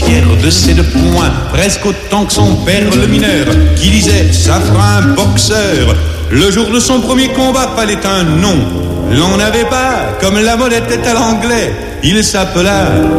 fier de ses 2 poings, presque autant que son père le mineur, qui disait ça fera un boxeur. Le jour de son premier combat fallait un nom. L'on n'avait pas, comme la molette est à l'anglais, il s'appela